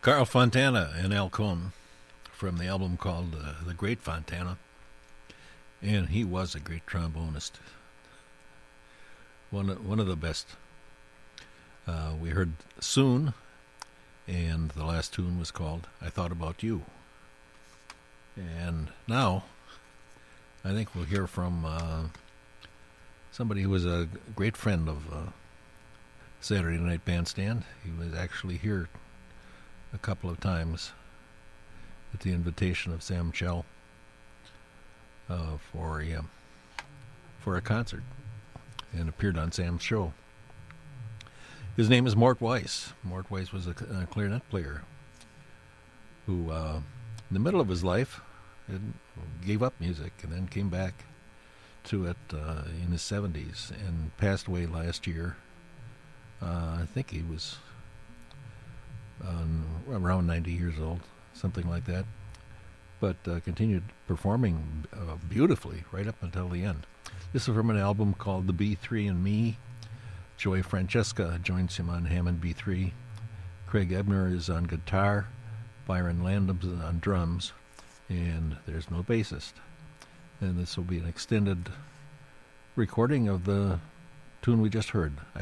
Carl Fontana and Al Cohn from the album called The Great Fontana. And he was a great trombonist. One of the best. We heard Soon, and the last tune was called I Thought About You. And now, I think we'll hear from somebody who was a great friend of Saturday Night Bandstand. He was actually here a couple of times at the invitation of Sam Shell for a concert, and appeared on Sam's show. His name is Mort Weiss. Mort Weiss was a clarinet player who, in the middle of his life, gave up music and then came back to it in his 70s and passed away last year. I think he was around 90 years old, something like that, but continued performing beautifully right up until the end. This is from an album called The B3 and Me. Joey Francesca joins him on Hammond B3. Craig Ebner is on guitar. Byron Landham's on drums. And there's no bassist. And this will be an extended recording of the tune we just heard.